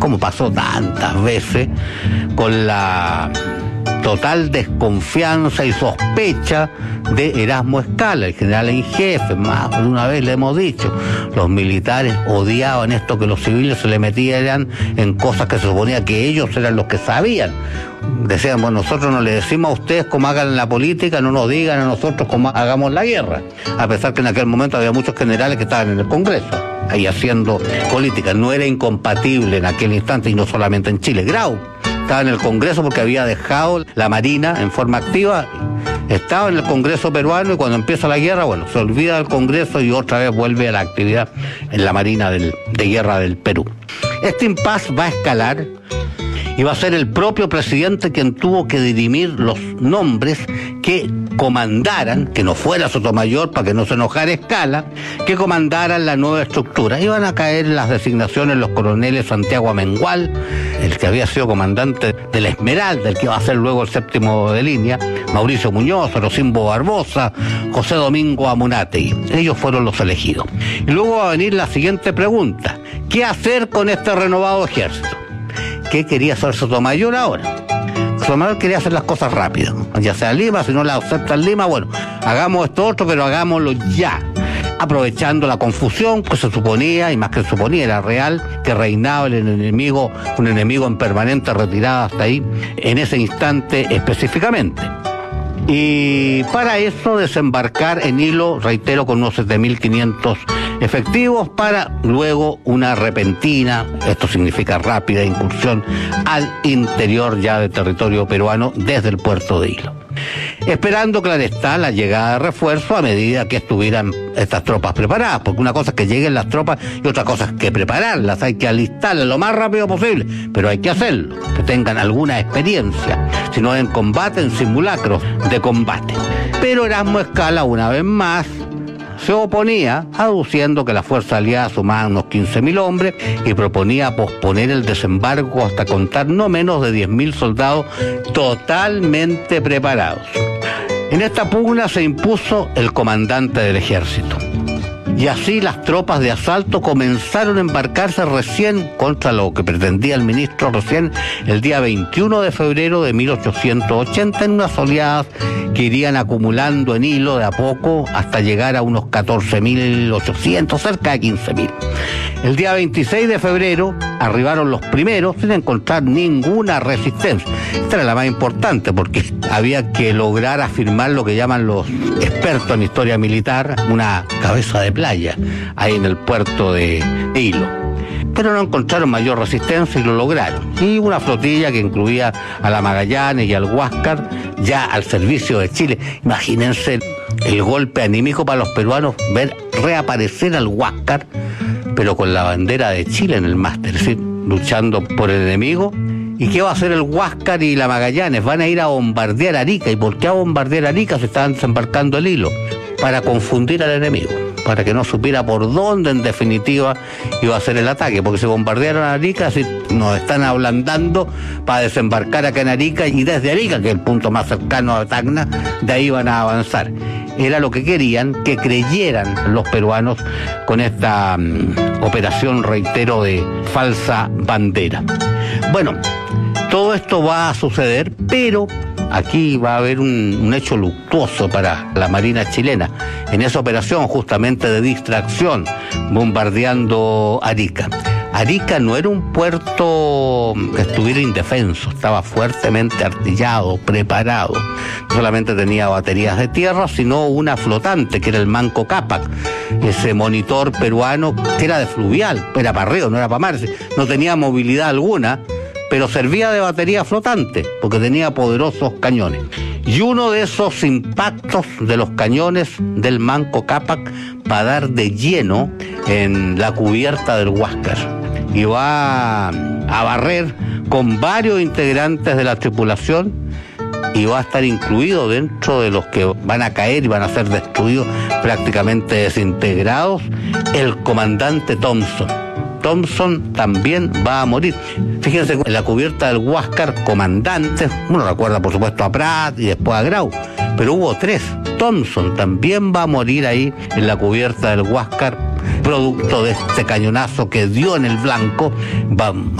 como pasó tantas veces, con la total desconfianza y sospecha de Erasmo Escala, el general en jefe. Más de una vez le hemos dicho, los militares odiaban esto, que los civiles se le metieran en cosas que se suponía que ellos eran los que sabían. Decían, bueno, nosotros no le decimos a ustedes cómo hagan la política, no nos digan a nosotros cómo hagamos la guerra, a pesar que en aquel momento había muchos generales que estaban en el Congreso ahí haciendo política. No era incompatible en aquel instante, y no solamente en Chile. Grau estaba en el Congreso porque había dejado la Marina en forma activa, estaba en el Congreso peruano, y cuando empieza la guerra, bueno, se olvida del Congreso y otra vez vuelve a la actividad en la Marina de Guerra del Perú. Este impasse va a escalar y va a ser el propio presidente quien tuvo que dirimir los nombres que comandaran, que no fuera Sotomayor para que no se enojara Escala, que comandaran la nueva estructura. Iban a caer en las designaciones los coroneles Santiago Amengual, el que había sido comandante de la Esmeralda, el que iba a ser luego el 7º de línea, Mauricio Muñoz, Rosimbo Barbosa, José Domingo Amunátegui. Ellos fueron los elegidos. Y luego va a venir la siguiente pregunta: ¿qué hacer con este renovado ejército? ¿Qué quería hacer Sotomayor ahora? Sotomayor quería hacer las cosas rápido, ya sea Lima, si no la acepta Lima, bueno, hagamos esto otro, pero hagámoslo ya, aprovechando la confusión que se suponía, y más que se suponía, era real, que reinaba el enemigo, un enemigo en permanente retirada hasta ahí, en ese instante específicamente. Y para eso desembarcar en Hilo, reitero, con unos 7.500 efectivos, para luego una repentina, esto significa rápida incursión al interior ya del territorio peruano desde el puerto de Hilo. Esperando, claro está, la llegada de refuerzo a medida que estuvieran estas tropas preparadas, porque una cosa es que lleguen las tropas y otra cosa es que prepararlas, hay que alistarlas lo más rápido posible, pero hay que hacerlo, que tengan alguna experiencia, si no en combate, en simulacros de combate. Pero Erasmo Escala, una vez más, se oponía, aduciendo que la fuerza aliada sumaba unos 15.000 hombres y proponía posponer el desembarco hasta contar no menos de 10.000 soldados totalmente preparados. En esta pugna se impuso el comandante del ejército. Y así las tropas de asalto comenzaron a embarcarse recién, contra lo que pretendía el ministro recién, el día 21 de febrero de 1880, en unas oleadas que irían acumulando en Hilo de a poco hasta llegar a unos 14.800, cerca de 15.000. El día 26 de febrero arribaron los primeros sin encontrar ninguna resistencia. Esta era la más importante porque había que lograr afirmar lo que llaman los expertos en historia militar, una cabeza de playa ahí en el puerto de Hilo. Pero no encontraron mayor resistencia y lo lograron. Y una flotilla que incluía a la Magallanes y al Huáscar, ya al servicio de Chile. Imagínense el golpe anímico para los peruanos, ver reaparecer al Huáscar, pero con la bandera de Chile en el máster, es decir, luchando por el enemigo. ¿Y qué va a hacer el Huáscar y la Magallanes? Van a ir a bombardear Arica. ¿Y por qué a bombardear Arica? Se estaban desembarcando el Hilo. Para confundir al enemigo, para que no supiera por dónde en definitiva iba a ser el ataque, porque se bombardearon a Arica, así nos están ablandando para desembarcar acá en Arica, y desde Arica, que es el punto más cercano a Tacna, de ahí van a avanzar. Era lo que querían que creyeran los peruanos con esta operación, reitero, de falsa bandera. Bueno, todo esto va a suceder, pero aquí va a haber un hecho luctuoso para la Marina chilena. En esa operación justamente de distracción, bombardeando Arica. Arica no era un puerto que estuviera indefenso, estaba fuertemente artillado, preparado. No solamente tenía baterías de tierra, sino una flotante, que era el Manco Cápac, ese monitor peruano que era de fluvial, era para río, no era para mar, no tenía movilidad alguna, pero servía de batería flotante, porque tenía poderosos cañones. Y uno de esos impactos de los cañones del Manco Cápac va a dar de lleno en la cubierta del Huáscar y va a barrer con varios integrantes de la tripulación, y va a estar incluido dentro de los que van a caer y van a ser destruidos, prácticamente desintegrados, el comandante Thompson. Thompson también va a morir. Fíjense, en la cubierta del Huáscar, comandantes, uno recuerda por supuesto a Prat y después a Grau, pero hubo 3. Thompson también va a morir ahí en la cubierta del Huáscar, producto de este cañonazo que dio en el blanco.